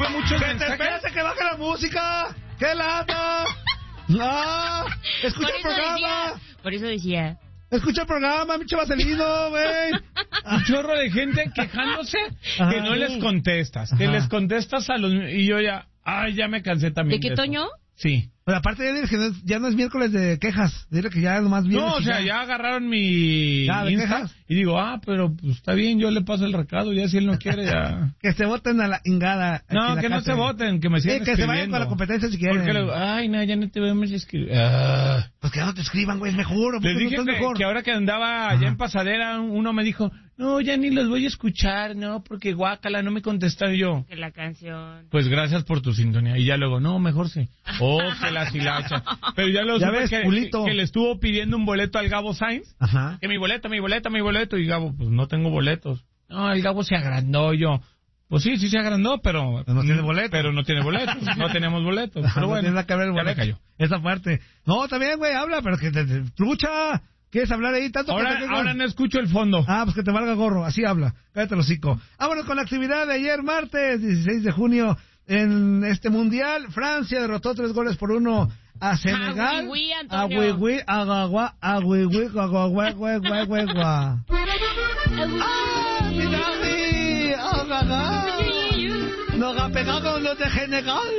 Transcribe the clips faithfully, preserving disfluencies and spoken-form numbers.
tuve muchos ¡Que te mensajes. espérate que baje la música! ¡Qué lata! ¡No! ¡Escucha el programa! Decía, por eso decía... Escucha el programa, mi Vaselino, güey. Un chorro de gente quejándose Ajá. que no les contestas. Que Ajá. les contestas a los... Y yo ya... Ay, ya me cansé también ¿De qué, eso. Toño? Sí. Pero aparte ya diles que no es, ya no es miércoles de quejas. Dile que ya nomás viene. No, o sea, ya agarraron mi ¿Ya, de Insta quejas? y digo, ah, pero pues está bien, yo le paso el recado, ya si él no quiere, ya... Que se voten a la ingada. No, que no se voten, que me sigan Sí, que se vayan escribiendo. con la competencia si quieren. Porque luego, ay, no, ya no te vemos escribir. Ah. Pues que no te escriban, güey, es mejor. Les ¿por qué dije no que, estás mejor? que ahora que andaba allá Ajá. en Pasadena, uno me dijo, no, ya ni los voy a escuchar, no, porque guácala, no me contestaron yo. Que la canción... Pues gracias por tu sintonía. Y ya luego, no, mejor sí. Oh, que la hilacha. Pero ya lo Ya supe ves, que, culito. que le estuvo pidiendo un boleto al Gabo Sainz. Ajá. Que mi boleto, mi boleto, mi boleto. Y Gabo, pues no tengo boletos. No, el Gabo se agrandó yo. Pues sí, sí se agrandó, pero... Pero no tiene boletos. Pero no tiene boletos. No tenemos boletos. Pero no bueno, tiene nada que ver el ya me boleto. cayó. Esa parte. No, también, güey, habla, pero que te, te- lucha. ¿Quieres hablar ahí tanto? Ahora, que te- ahora no escucho el fondo. Ah, pues que te valga gorro, así habla. Cállate el hocico. Vámonos con la actividad de ayer martes, dieciséis de junio, en este mundial. Francia derrotó tres goles por uno a Senegal. Agüigüí, A Antonio. Agüigüí, Agagua, Agüigüí, Agagua, Gua, Gua, Gua, Gua. ¡Ah, mi Dani! ¡Agaga! ¡Nos ha pegado los de Senegal!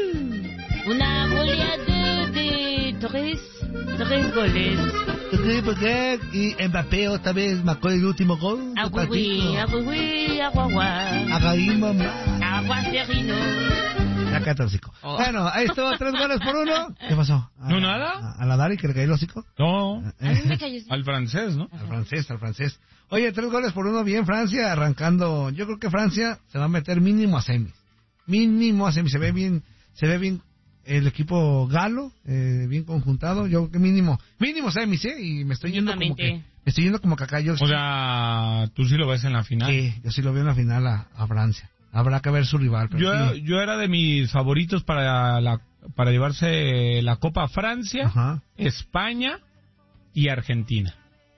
Una goleada de tres, tres goles. Sí, porque y Mbappé otra vez marcó el último gol. Agüigüí, agüigüí, aguagua. Agaí, mamá. Aguacerino. Ya cállate el hocico. Oh. Bueno, ahí estuvo, tres goles por uno. ¿Qué pasó? ¿A, ¿No nada? A, a la Dari que le cayó el hocico? No, A mí me cayó. al francés, ¿no? Al francés, al francés. Oye, tres goles por uno, bien Francia, arrancando. Yo creo que Francia se va a meter mínimo a semis. Mínimo a semis. Se ve bien, se ve bien el equipo galo, eh, bien conjuntado. Yo creo que mínimo, mínimo semis, ¿eh? Y me estoy yendo como que, Mínimamente. me estoy yendo como caca. Yo, O sea, tú sí lo ves en la final. sí, yo sí lo veo en la final a, a Francia. Habrá que ver su rival. Pero Yo, sí. yo era de mis favoritos para la para llevarse la Copa Francia, Ajá. España y Argentina.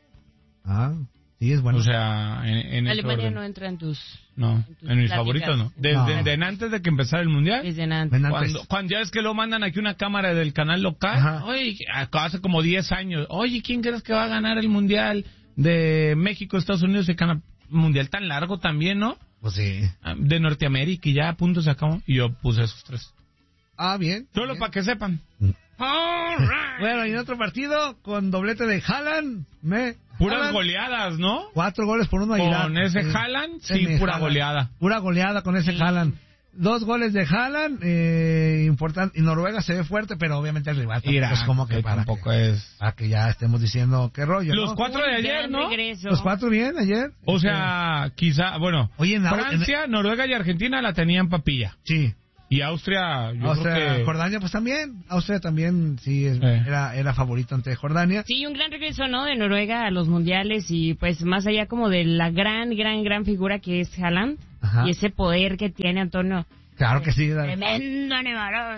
Ah, sí, es bueno. O sea, en, en ese Alemania orden. no entra en tus... No, en tus en mis pláticas. favoritos no. Desde, No. desde antes de que empezara el mundial. Desde antes. Ven antes. Cuando, cuando ya es que lo mandan aquí una cámara del canal local, Ajá. oye, hace como diez años, oye, ¿quién crees que va a ganar el mundial de México, Estados Unidos, el canal mundial tan largo también, ¿no? Pues sí. De Norteamérica y ya a punto se acabó. Y yo puse esos tres. Ah, bien. Solo bien. para que sepan. Bueno, y en otro partido, con doblete de Haaland, me... Puras Haaland, goleadas, ¿no? Cuatro goles por uno a Irak. Con ese Sí. Haaland, sí, Ese pura Haaland. goleada. Pura goleada con ese Sí. Haaland. Dos goles de Haaland, eh, importante. Y Noruega se ve fuerte, pero obviamente el rival tampoco Irak, es como que que para tampoco que, es... para que ya estemos diciendo qué rollo, Los ¿no? cuatro de Un ayer, gran ¿no? regreso. Los cuatro bien ayer. O sea, quizá, bueno, Oye, en- Francia, Noruega y Argentina la tenían papilla. Sí. Y Austria, yo Austria, creo que... Jordania, pues también. Austria también, sí, es- Eh. era, era favorito ante Jordania. Sí, un gran regreso, ¿no? De Noruega a los mundiales y pues más allá como de la gran, gran, gran figura que es Haaland Ajá. y ese poder que tiene Antonio. Claro que sí. Dale. Tremendo animal.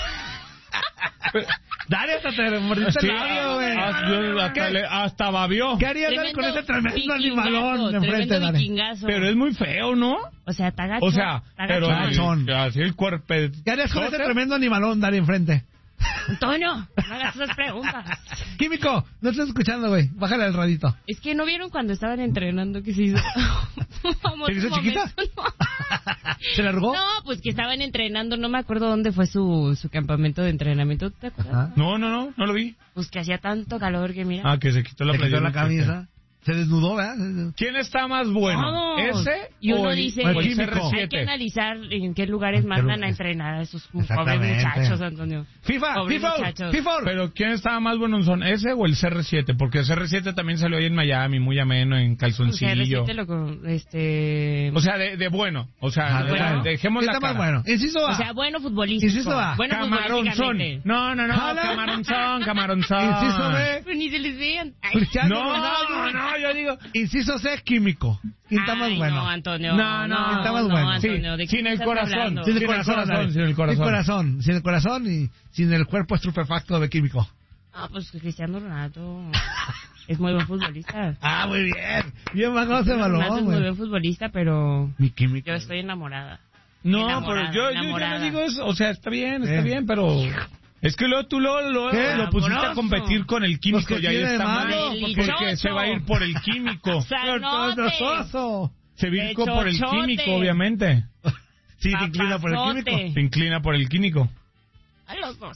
Dale, hasta te mordiste Sí, el labio, güey. ah, yo hasta, ¿Qué? le- hasta babió. ¿Qué harías Dale, con ese tremendo animalón de enfrente, Tremendo Dale? vikingazo. Pero es muy feo, ¿no? O sea, está gacho, O sea, está pero gacho. Gachón. así el cuerpo... ¿Qué harías con ese ¿Sote? tremendo animalón, Dale, enfrente? Antonio, no hagas esas preguntas. Químico, no estás escuchando, güey. Bájale el radito. Es que no vieron cuando estaban entrenando que se hizo. Vamos, ¿Se hizo un chiquita? momento, no. ¿Se largó? No, pues que estaban entrenando, no me acuerdo dónde fue su, su campamento de entrenamiento, ¿te acuerdas? Ajá. No, no, no, no lo vi. Pues que hacía tanto calor que mira. Ah, que se quitó la Se quitó playera. la camisa. Se desnudó, ¿verdad? ¿Quién está más bueno? Todos. ¿Ese Y uno o el, dice, o el químico. C R hay que siete? analizar en qué lugares En qué mandan a lugares. entrenar a esos pobres Exactamente. muchachos, Antonio. FIFA, Pobres FIFA, muchachos. FIFA. Pero ¿quién estaba más bueno son ese o el C R siete? Porque el C R siete también salió ahí en Miami, muy ameno, en O sea, calzoncillo. reciente lo con- este... O sea, de, de bueno. O sea, Ah, de- bueno. dejemos la Está más cara. bueno. Inciso A. O sea, bueno futbolista. Inciso A. Bueno Camaronzón. futbolísticamente. No, no, no. Jala. Camaronzón, camaronzón. Inciso B. Pero ni se les vean. Ay, Cristiano No, Ronaldo. no, yo digo. Inciso C, químico. ¿Quién está más ay, bueno? No, Antonio. No, no, está más no, bueno. Antonio, Sí, ¿de qué sin el estás corazón. hablando? Sin el Sin el corazón, corazón, dale. sin el corazón. Sin corazón, sin el corazón y sin el cuerpo estupefacto de químico. Ah, pues Cristiano Ronaldo es muy buen futbolista. Ah, muy bien. Bien bajado ese Ronaldo balón, es muy güey. buen futbolista, pero Mi químico. yo estoy enamorada. No, Enamorada, pero yo, yo, yo enamorada. no digo eso. O sea, está bien, está Eh. bien, pero... Es que luego tú lo, lo, ¿Qué? lo pusiste a Amoroso. competir con el químico Pues, ¿qué y ahí tiene de está malo? mal. Del Porque dichoso. se va a ir por el químico. Sanote. ¡Oso! Se va a ir De por el chochote. químico, obviamente. Sí, te inclina por el Papazote. químico. Se inclina por el químico. A los dos.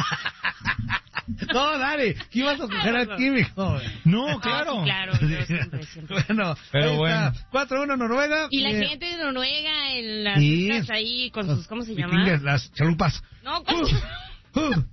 No, dale, ¿qué ibas a coger al químico? No, claro. Ah, claro, yo siempre, siempre. Bueno, Pero ahí bueno. está. cuatro uno Noruega. Y la Eh, gente de Noruega en las Sí. islas ahí con sus, ¿cómo se llama? vikingos, las chalupas. No, con Uh,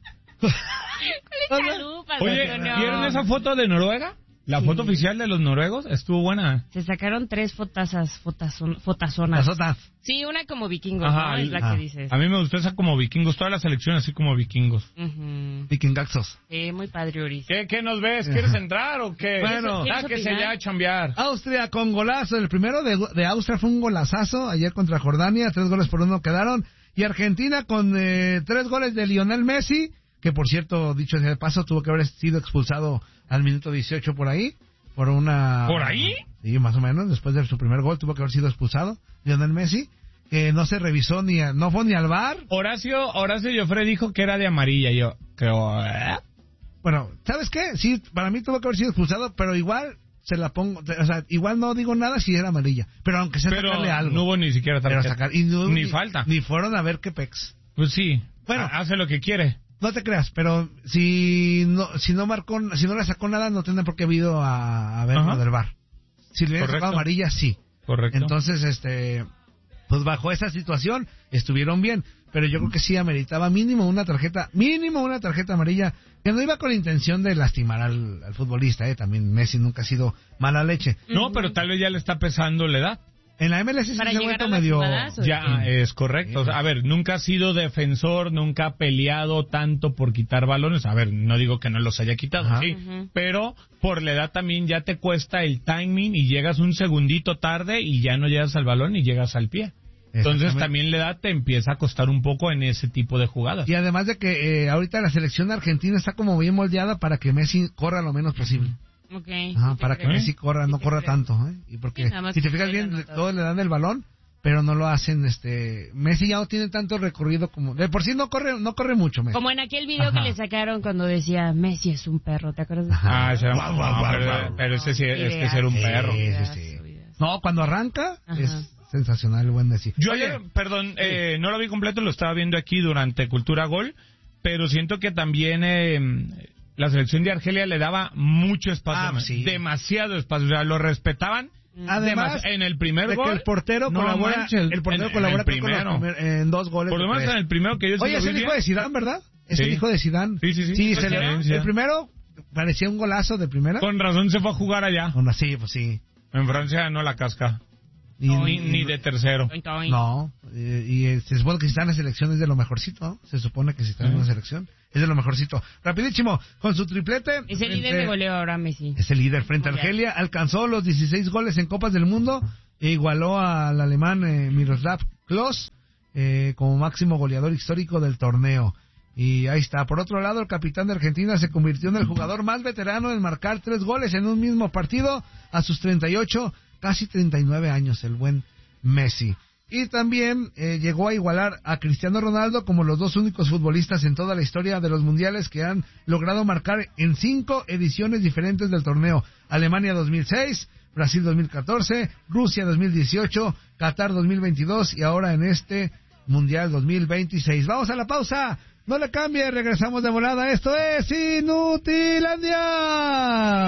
¿cuáles chalupas? Oye, Antonio? ¿vieron esa foto de Noruega? La Sí. foto oficial de los noruegos estuvo buena. Se sacaron tres fotazas, fotazon, fotazonas. Las otras. Sí, una como vikingos, Ajá, ¿no? Es la ah. que dices. A mí me gustó esa como vikingos, toda la selección así como vikingos. Ujú. Vikingaxos. Sí, muy padre, Uris. ¿Qué, qué nos ves? ¿Quieres entrar o qué? Bueno. ¿Quieres Ah, que se opinar? ya a chambear. Austria con golazo. El primero de, de Austria fue un golazazo ayer contra Jordania. Tres goles por uno quedaron. Y Argentina con eh, tres goles de Lionel Messi, que por cierto, dicho sea de paso, tuvo que haber sido expulsado al minuto dieciocho por ahí. Por una... ¿Por ahí? Sí, más o menos. Después de su primer gol tuvo que haber sido expulsado Lionel Messi. Que no se revisó ni... A, no fue ni al V A R. Horacio, Horacio Joffre dijo que era de amarilla. Yo creo... ¿eh? Bueno, ¿sabes qué? Sí, para mí tuvo que haber sido expulsado, pero igual se la pongo... O sea, igual no digo nada si era amarilla. Pero aunque sea Pero sacarle algo. no hubo ni siquiera Pero tarjeta. sacar, y no- ni, falta. Ni fueron a ver qué pex. Pues sí. Bueno. Ha- hace lo que quiere. No te creas, pero si no si no marcó, si no le sacó nada, no tendrá por qué haber ido a, a ver Ajá. lo del V A R. Si le hubiera Correcto. sacado amarilla, sí. Correcto. Entonces, este, pues bajo esa situación estuvieron bien, pero yo creo que sí ameritaba mínimo una tarjeta, mínimo una tarjeta amarilla, que no iba con la intención de lastimar al, al futbolista, eh. También Messi nunca ha sido mala leche. No, pero tal vez ya le está pesando la edad. En la M L S sí Para se ha llegar vuelto a las medio... jugadas, ¿o Ya, qué? es correcto. O sea, a ver, nunca ha sido defensor, nunca ha peleado tanto por quitar balones. A ver, no digo que no los haya quitado, Ajá. sí. Ujú. Pero por la edad también ya te cuesta el timing y llegas un segundito tarde y ya no llegas al balón y llegas al pie. Entonces Exactamente. también la edad te empieza a costar un poco en ese tipo de jugadas. Y además de que eh, ahorita la selección argentina está como bien moldeada para que Messi corra lo menos posible. Ok. Ajá, sí te para que creo. Messi corra, Sí no te corra creo. tanto, ¿eh? Y porque Sí, nada más si te que fijas se bien, haya notado. todos le dan el balón, pero no lo hacen, este, Messi ya no tiene tanto recorrido como, de por sí no corre, no corre mucho Messi. Como en aquel video Ajá. que le sacaron cuando decía Messi es un perro, ¿te acuerdas? Ajá. Ah, ese era- Guau, guau, no, guau, pero, guau. pero ese sí es que Ideas, ser un Sí, perro. sí, ideas, sí. ideas. No, cuando arranca Ajá. es sensacional el buen Messi. Yo Oye, ayer, perdón, eh, no lo vi completo, lo estaba viendo aquí durante Cultura Gol, pero siento que también eh, la selección de Argelia le daba mucho espacio, Ah, sí. demasiado espacio, o sea, lo respetaban. además demas- en el primer de gol, que el portero no colabora, manches, el portero en- en colabora el creo, con los primero. primer- en dos goles. Por lo de menos tres. en el primero que yo sí Oye, lo es vi el hijo bien. de Zidane, ¿verdad? Es Sí. el hijo de Zidane. Sí, sí, sí. Sí, se le- Referencia. el primero parecía un golazo de primera. Con razón se fue a jugar allá. Bueno, sí, pues sí. En Francia no la casca. Y- Ni, y- ni de tercero. Toin, toin. No, eh, y eh, se supone que si está en la selección es de lo mejorcito, ¿no? Se supone que si está en Ujú. la selección es de lo mejorcito. Rapidísimo, con su triplete. Es el líder frente- de goleo ahora, Messi. Es el líder frente a Mundial. Argelia, alcanzó los dieciséis goles en Copas del Mundo e igualó al alemán eh, Miroslav Klose eh, como máximo goleador histórico del torneo. Y ahí está. Por otro lado, el capitán de Argentina se convirtió en el jugador más veterano en marcar tres goles en un mismo partido a sus treinta y ocho, casi treinta y nueve años, el buen Messi. Y también eh, llegó a igualar a Cristiano Ronaldo como los dos únicos futbolistas en toda la historia de los mundiales que han logrado marcar en cinco ediciones diferentes del torneo. Alemania dos mil seis, Brasil dos mil catorce, Rusia dos mil dieciocho, Qatar dos mil veintidós y ahora en este Mundial dos mil veintiséis. Vamos a la pausa. No le cambie, regresamos de volada. Esto es Inutilandia.